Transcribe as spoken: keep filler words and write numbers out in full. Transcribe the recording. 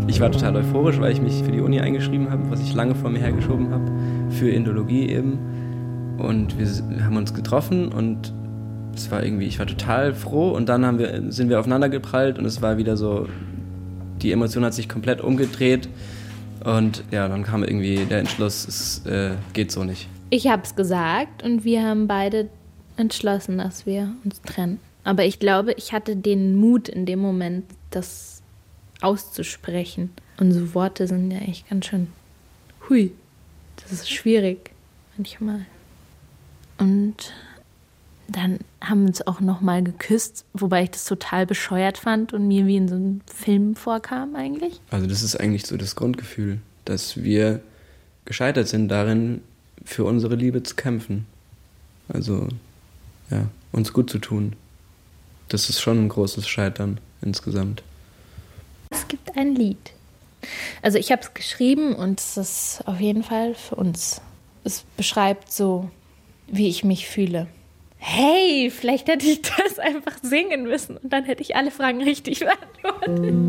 Ich war total euphorisch, weil ich mich für die Uni eingeschrieben habe, was ich lange vor mir hergeschoben habe, für Indologie eben. Und wir haben uns getroffen und es war irgendwie, ich war total froh und dann haben wir, sind wir aufeinander geprallt und es war wieder so, die Emotion hat sich komplett umgedreht und ja, dann kam irgendwie der Entschluss, es äh, geht so nicht. Ich habe es gesagt und wir haben beide entschlossen, dass wir uns trennen. Aber ich glaube, ich hatte den Mut in dem Moment, das auszusprechen. Und so Worte sind ja echt ganz schön, hui, das ist schwierig manchmal. Und dann haben wir uns auch nochmal geküsst, wobei ich das total bescheuert fand und mir wie in so einem Film vorkam eigentlich. Also das ist eigentlich so das Grundgefühl, dass wir gescheitert sind darin, für unsere Liebe zu kämpfen. Also, ja, uns gut zu tun. Das ist schon ein großes Scheitern insgesamt. Es gibt ein Lied. Also ich habe es geschrieben und es ist auf jeden Fall für uns. Es beschreibt so, wie ich mich fühle. Hey, vielleicht hätte ich das einfach singen müssen und dann hätte ich alle Fragen richtig beantwortet.